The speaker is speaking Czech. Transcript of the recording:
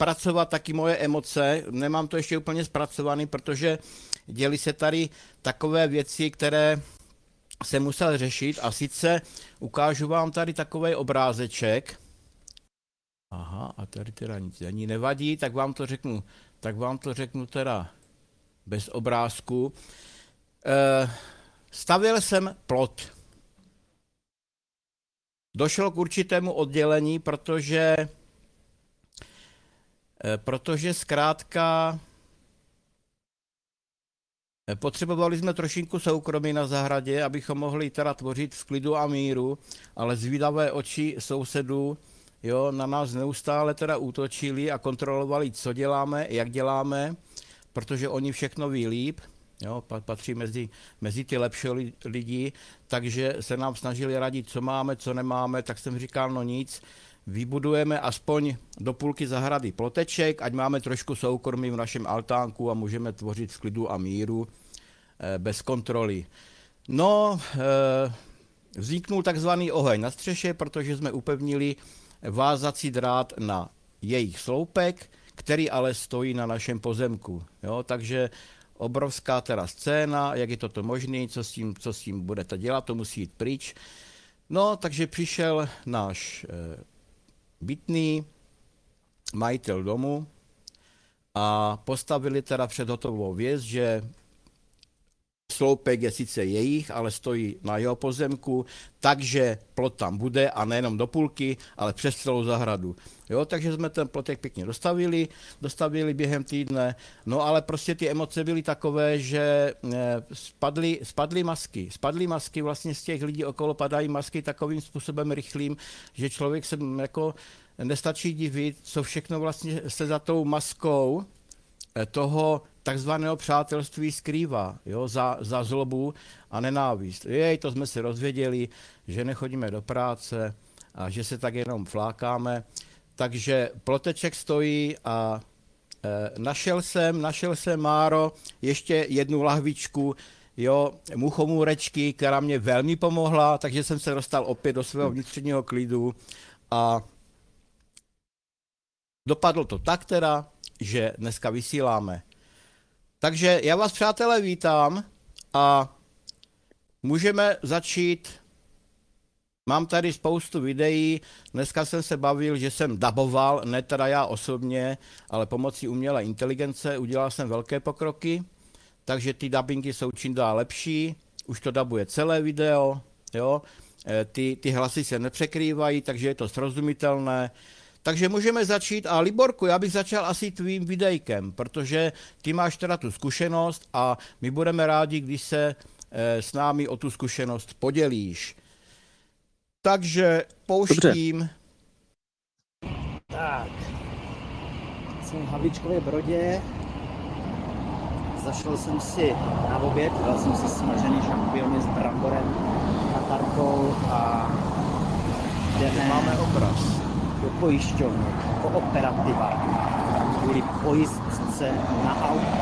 zpracovat taky moje emoce. Nemám to ještě úplně zpracovaný, protože děly se tady takové věci, které jsem musel řešit, a sice ukážu vám tady takový obrázeček. Aha, a tady teda nic ani nevadí, tak vám to řeknu teda bez obrázku. Stavěl jsem plot. Došlo k určitému oddělení, protože zkrátka potřebovali jsme trošinku soukromí na zahradě, abychom mohli teda tvořit v klidu a míru, ale zvídavé oči sousedů, jo, na nás neustále teda útočili a kontrolovali, co děláme, jak děláme, protože oni všechno ví líp, jo, patří mezi ty lepší lidi, takže se nám snažili radit, co máme, co nemáme, tak jsem říkal, no nic, vybudujeme aspoň do půlky zahrady ploteček, ať máme trošku soukromí v našem altánku a můžeme tvořit v klidu a míru bez kontroly. No, vzniknul takzvaný oheň na střeše, protože jsme upevnili vázací drát na jejich sloupek, který ale stojí na našem pozemku. Jo, takže obrovská teda scéna, jak je toto možné, co s tím budete dělat, to musí jít pryč. No, takže přišel náš bytný majitel domu a postavili teda před hotovou věc, že sloupek je sice jejich, ale stojí na jeho pozemku, takže plot tam bude a nejenom do půlky, ale přes celou zahradu. Jo, takže jsme ten plotek pěkně dostavili během týdne, no ale prostě ty emoce byly takové, že spadly masky, vlastně z těch lidí okolo padají masky takovým způsobem rychlým, že člověk se jako nestačí divit, co všechno vlastně se za tou maskou toho takzvaného přátelství skrývá, jo, za zlobu a nenávist. To jsme se rozvěděli, že nechodíme do práce a že se tak jenom flákáme. Takže ploteček stojí a našel jsem, Máro, ještě jednu lahvičku, jo, muchomůrečky, která mě velmi pomohla, takže jsem se dostal opět do svého vnitřního klidu a dopadlo to tak teda, že dneska vysíláme. Takže já vás, přátelé, vítám a můžeme začít. Mám tady spoustu videí, dneska jsem se bavil, že jsem daboval, ne teda já osobně, ale pomocí umělé inteligence udělal jsem velké pokroky, takže ty dabingy jsou čím dál lepší, už to dabuje celé video, jo, ty hlasy se nepřekrývají, takže je to srozumitelné. Takže můžeme začít a Liborku, já bych začal asi tvým videjkem, protože ty máš teda tu zkušenost a my budeme rádi, když se s námi o tu zkušenost podělíš. Takže pouštím. Dobře. Tak, jsem v Havlíčkově Brodě, zašel jsem si na oběd, dal jsem si smažený šampiony s bramborem, tatarkou a jdeme. Máme obraz. Do pojišťovny, kooperativa, kvůli pojistce na auto.